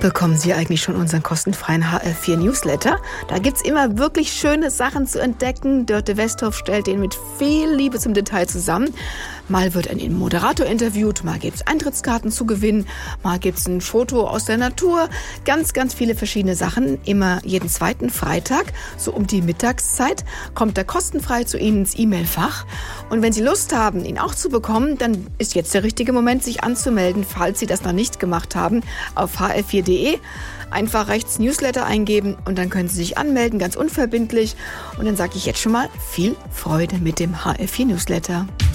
Bekommen Sie eigentlich schon unseren kostenfreien HR4 Newsletter? Da gibt's immer wirklich schöne Sachen zu entdecken. Dörte Westhoff stellt den mit viel Liebe zum Detail zusammen. Mal wird ein Moderator interviewt, mal gibt's Eintrittskarten zu gewinnen, mal gibt's ein Foto aus der Natur. Ganz, ganz viele verschiedene Sachen. Immer jeden zweiten Freitag, so um die Mittagszeit, kommt er kostenfrei zu Ihnen ins E-Mail-Fach. Und wenn Sie Lust haben, ihn auch zu bekommen, dann ist jetzt der richtige Moment, sich anzumelden, falls Sie das noch nicht gemacht haben, auf hr4.de. Einfach rechts Newsletter eingeben und dann können Sie sich anmelden, ganz unverbindlich. Und dann sage ich jetzt schon mal viel Freude mit dem HR4 Newsletter.